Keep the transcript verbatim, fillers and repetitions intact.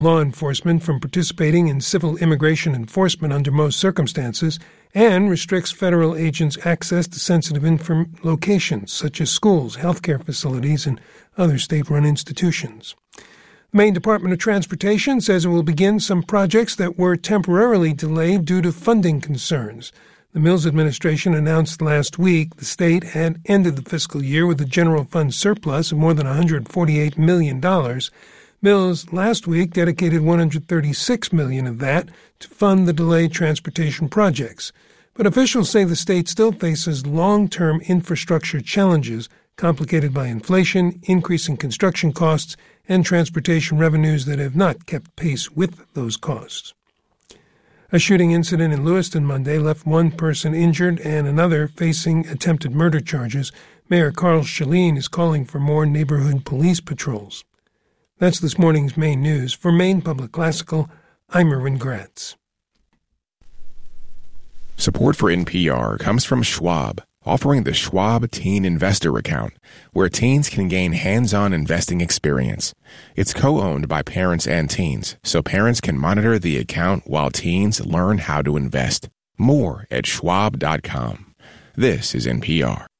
law enforcement from participating in civil immigration enforcement under most circumstances, and restricts federal agents' access to sensitive inform- locations such as schools, healthcare facilities, and other state-run institutions. The Maine Department of Transportation says it will begin some projects that were temporarily delayed due to funding concerns. The Mills administration announced last week the state had ended the fiscal year with a general fund surplus of more than one hundred forty-eight million dollars. Mills last week dedicated one hundred thirty-six million dollars of that to fund the delayed transportation projects. But officials say the state still faces long-term infrastructure challenges complicated by inflation, increasing construction costs, and transportation revenues that have not kept pace with those costs. A shooting incident in Lewiston Monday left one person injured and another facing attempted murder charges. Mayor Carl Shaleen is calling for more neighborhood police patrols. That's this morning's Maine News. For Maine Public Classical, I'm Erwin Gratz. Support for N P R comes from Schwab, offering the Schwab Teen Investor Account, where teens can gain hands-on investing experience. It's co-owned by parents and teens, so parents can monitor the account while teens learn how to invest. More at schwab dot com. This is N P R.